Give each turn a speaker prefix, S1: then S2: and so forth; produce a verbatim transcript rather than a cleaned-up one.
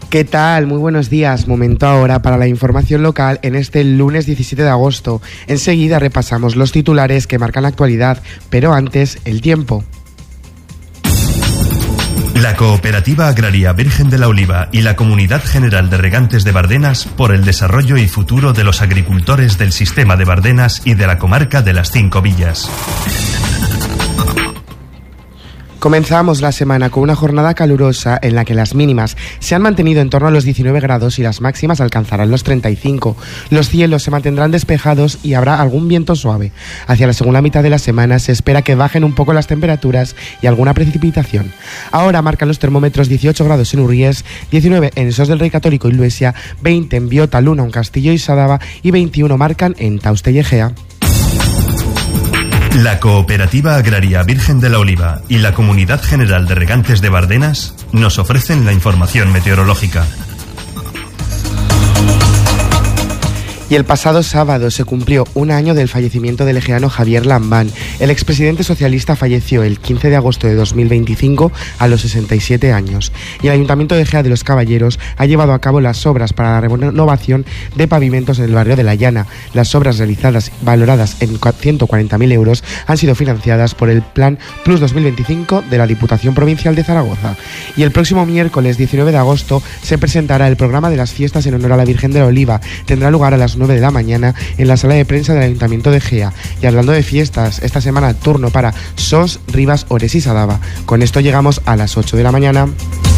S1: ¿Qué tal? Muy buenos días. Momento ahora para la información local en este lunes diecisiete de agosto. Enseguida repasamos los titulares que marcan la actualidad, pero antes el tiempo.
S2: La Cooperativa Agraria Virgen de la Oliva y la Comunidad General de Regantes de Bardenas por el desarrollo y futuro de los agricultores del sistema de Bardenas y de la comarca de las Cinco Villas.
S1: Comenzamos la semana con una jornada calurosa en la que las mínimas se han mantenido en torno a los diecinueve grados y las máximas alcanzarán los treinta y cinco. Los cielos se mantendrán despejados y habrá algún viento suave. Hacia la segunda mitad de la semana se espera que bajen un poco las temperaturas y alguna precipitación. Ahora marcan los termómetros dieciocho grados en Urries, diecinueve en Sos del Rey Católico y Luesia, veinte en Biota, Luna, un Castillo y Sadaba y veintiuno marcan en Tauste y Egea.
S2: La Cooperativa Agraria Virgen de la Oliva y la Comunidad General de Regantes de Bardenas nos ofrecen la información meteorológica.
S1: Y el pasado sábado se cumplió un año del fallecimiento del egeano Javier Lambán. El expresidente socialista falleció el quince de agosto de dos mil veinticinco a los sesenta y siete años. Y el Ayuntamiento de Egea de los Caballeros ha llevado a cabo las obras para la renovación de pavimentos en el barrio de La Llana. Las obras realizadas, valoradas en ciento cuarenta mil euros, han sido financiadas por el Plan Plus dos mil veinticinco de la Diputación Provincial de Zaragoza. Y el próximo miércoles diecinueve de agosto se presentará el programa de las fiestas en honor a la Virgen de la Oliva. Tendrá lugar a las nueve de la mañana en la sala de prensa del Ayuntamiento de Egea. Y hablando de fiestas, esta semana turno para Sos, Rivas, Ores y Sadaba. Con esto llegamos a las ocho de la mañana.